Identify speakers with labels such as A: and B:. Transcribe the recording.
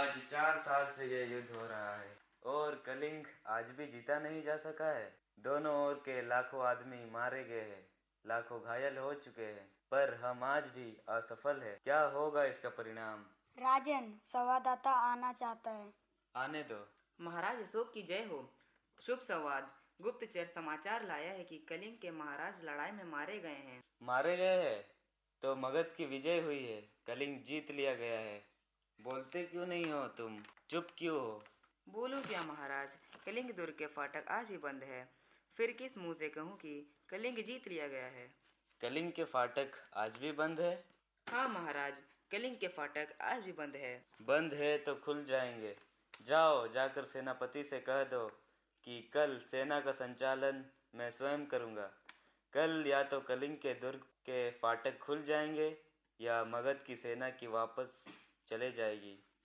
A: आज 4 साल से यह युद्ध हो रहा है और कलिंग आज भी जीता नहीं जा सका है। दोनों ओर के लाखों आदमी मारे गए हैं, लाखों घायल हो चुके हैं, पर हम आज भी असफल है। क्या होगा इसका परिणाम?
B: राजन, संवाददाता आना चाहता है।
A: आने दो।
C: महाराज अशोक की जय हो। शुभ संवाद। गुप्तचर समाचार लाया है कि कलिंग के महाराज लड़ाई में मारे गए हैं।
A: मारे गए हैं तो मगध की विजय हुई है, कलिंग जीत लिया गया है। बोलते क्यों नहीं हो तुम? चुप क्यों हो?
C: बोलूं क्या महाराज, कलिंग दुर्ग के फाटक आज ही बंद है। फिर किस मुंह से कहूं कि कलिंग जीत लिया गया है।
A: कलिंग के फाटक आज भी बंद है?
C: हाँ महाराज, कलिंग के फाटक आज भी बंद है।
A: बंद है तो खुल जाएंगे। जाओ, जाकर सेनापति से कह दो कि कल सेना का संचालन मैं स्वयं करूंगा। कल या तो कलिंग के दुर्ग के फाटक खुल जाएंगे या मगध की सेना की वापस चले जाएगी।